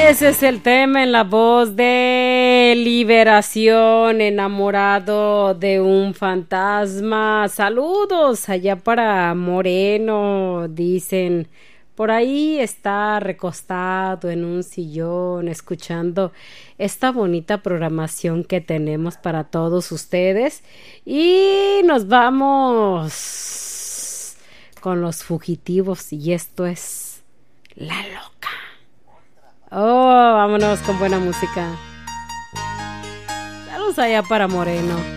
Ese es el tema en la voz de Liberación, enamorado de un fantasma. Saludos allá para Moreno, dicen. Por ahí está recostado en un sillón, escuchando esta bonita programación que tenemos para todos ustedes. Y nos vamos con los fugitivos. Y esto es La Loca. Oh, vámonos con buena música. Saludos allá para Moreno.